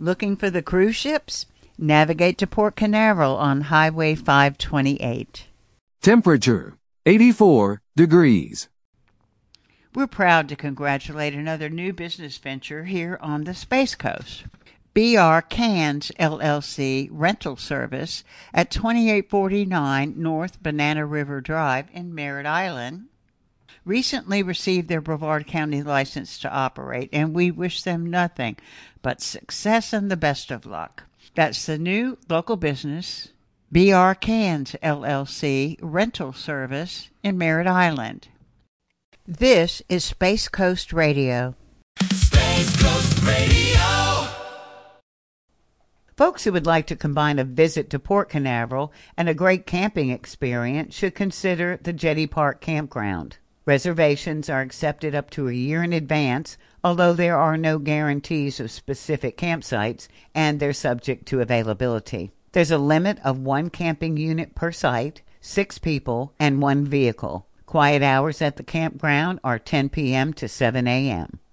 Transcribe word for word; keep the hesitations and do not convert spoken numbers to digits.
Looking for the cruise ships? Navigate to Port Canaveral on Highway five twenty-eight. Temperature, eighty-four degrees. We're proud to congratulate another new business venture here on the Space Coast. B R Cans, L L C rental service at twenty-eight forty-nine North Banana River Drive in Merritt Island recently received their Brevard County license to operate, and we wish them nothing but success and the best of luck. That's the new local business, B R Cans, L L C rental service in Merritt Island. This is Space Coast Radio. Space Coast Radio! Folks who would like to combine a visit to Port Canaveral and a great camping experience should consider the Jetty Park Campground. Reservations are accepted up to a year in advance, although there are no guarantees of specific campsites, and they're subject to availability. There's a limit of one camping unit per site, six people, and one vehicle. Quiet hours at the campground are ten p.m. to seven a.m.